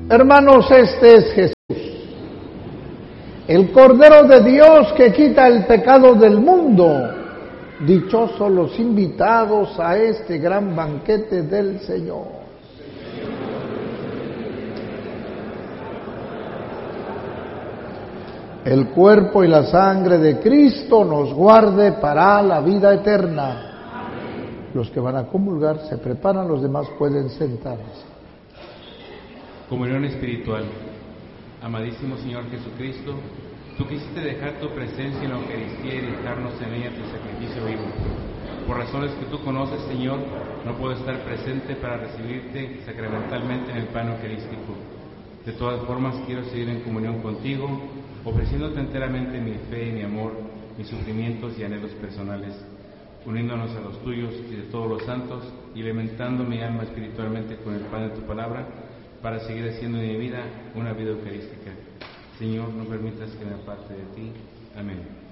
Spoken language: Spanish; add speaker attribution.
Speaker 1: Hermanos, este es Jesús, el Cordero de Dios que quita el pecado del mundo. Dichosos los invitados a este gran banquete del Señor. El cuerpo y la sangre de Cristo nos guarde para la vida eterna. Los que van a comulgar se preparan, los demás pueden sentarse.
Speaker 2: Comunión espiritual. Amadísimo Señor Jesucristo, tú quisiste dejar tu presencia en la Eucaristía y dejarnos en ella tu sacrificio vivo. Por razones que tú conoces, Señor, no puedo estar presente para recibirte sacramentalmente en el pan eucarístico. De todas formas, quiero seguir en comunión contigo, ofreciéndote enteramente mi fe y mi amor, mis sufrimientos y anhelos personales, uniéndonos a los tuyos y de todos los santos, y alimentando mi alma espiritualmente con el pan de tu palabra, para seguir haciendo de mi vida una vida eucarística. Señor, no permitas que me aparte de ti. Amén.